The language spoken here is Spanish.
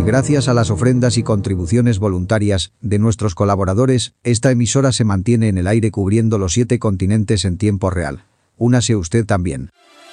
Gracias a las ofrendas y contribuciones voluntarias de nuestros colaboradores, esta emisora se mantiene en el aire cubriendo los 7 continentes en tiempo real. Únase usted también.